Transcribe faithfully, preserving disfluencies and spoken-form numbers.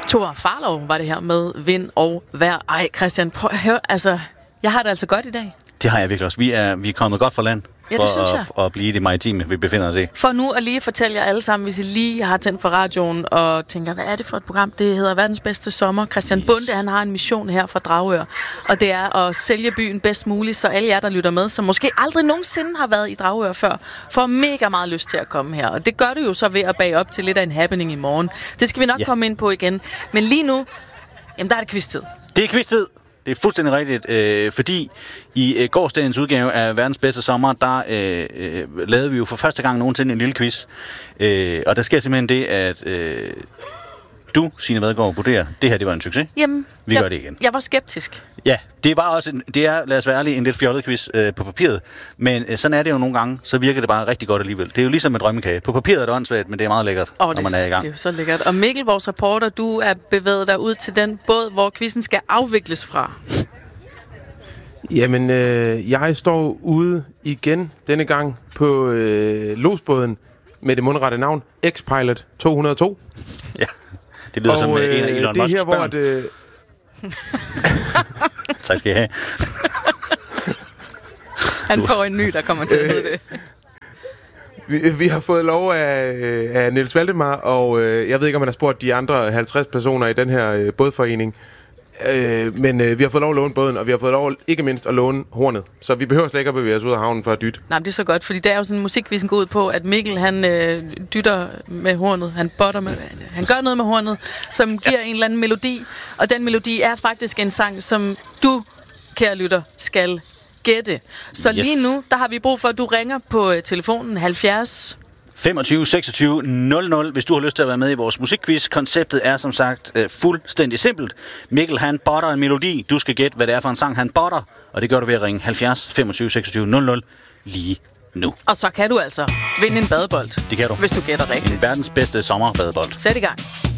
Thor Farlov var det her med vind og vejr. Ej, Christian, prøv at høre, altså, jeg har det altså godt i dag. Det har jeg virkelig også. Vi er, vi er kommet godt fra land. Ja, det synes jeg. For at, at blive det maritime, vi befinder os i. For nu at lige fortælle jer alle sammen, hvis I lige har tændt for radioen og tænker, hvad er det for et program? Det hedder Verdens Bedste Sommer. Christian yes. Bonde, han har en mission her fra Dragør, og det er at sælge byen bedst muligt, så alle jer, der lytter med, som måske aldrig nogensinde har været i Dragør før, får mega meget lyst til at komme her. Og det gør du jo så ved at bage op til lidt af en happening i morgen. Det skal vi nok ja. komme ind på igen. Men lige nu, jamen der er det quiz-tid. Det er quiz-tid. Det er fuldstændig rigtigt, øh, fordi i øh, gårsdagens udgave af Verdens Bedste Sommer, der øh, øh, lavede vi jo for første gang nogensinde en lille quiz. Øh, og der sker simpelthen det, at øh, du, Signe Vadgaard, vurderer, det her det var en succes. Jamen, vi jeg, gør det igen. Jeg var skeptisk. Ja, det var også en, det er, lad os være ærlige, en lidt fjollet quiz øh, på papiret. Men øh, sådan er det jo nogle gange, så virker det bare rigtig godt alligevel. Det er jo ligesom med drømmekage. På papiret er det åndssvagt, men det er meget lækkert, oh, når det, man er i gang. Det er jo så lækkert. Og Mikkel, vores reporter, du er bevæget dig ud til den båd, hvor quizzen skal afvikles fra. Jamen, øh, jeg står ude igen denne gang på øh, lodsbåden med det mundrette navn X-Pilot to hundrede og to. Ja, det lyder og, som øh, en af Elon Musks det her, hvor børn. det... Tak skal I have. Han får en ny, der kommer til at hedde det. Vi, vi har fået lov af, af Niels Valdemar, og øh, jeg ved ikke, om man har spurgt de andre halvtreds personer i den her øh, bådforening. Øh, men øh, vi har fået lov at låne båden, og vi har fået lov ikke mindst at låne hornet. Så vi behøver slet ikke at bevæge os ud af havnen for at dytte. Nej, det er så godt, fordi det er jo sådan en musikquizzen går ud på, at Mikkel, han øh, dytter med hornet, han botter med, han gør noget med hornet, som giver ja. en eller anden melodi. Og den melodi er faktisk en sang, som du, kære lytter, skal gætte. Så yes. lige nu, der har vi brug for, at du ringer på øh, telefonen halvfjerds femogtyve seksogtyve nul nul, hvis du har lyst til at være med i vores musikquiz. Konceptet er som sagt øh, fuldstændig simpelt. Mikkel, han botter en melodi. Du skal gætte, hvad det er for en sang, han botter. Og det gør du ved at ringe halvfjerds femogtyve seksogtyve nul nul lige nu. Og så kan du altså vinde en badebold. Det kan du. Hvis du gætter rigtigt. En verdens bedste sommerbadebold. Sæt i gang.